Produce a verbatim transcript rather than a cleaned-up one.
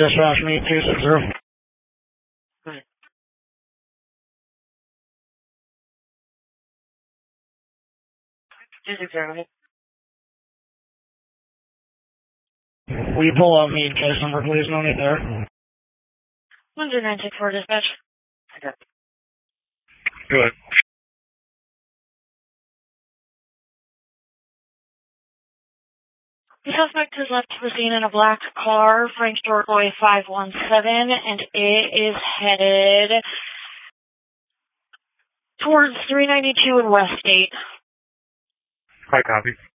dispatch me two six zero. Right. two six zero. Will you pull up me case number, please? No need there. one zero nine six four dispatch. Okay. Good. The suspect has left the scene in a black car, Frank Dorgoy five one seven, and it is headed towards three ninety-two in Westgate. Hi, copy.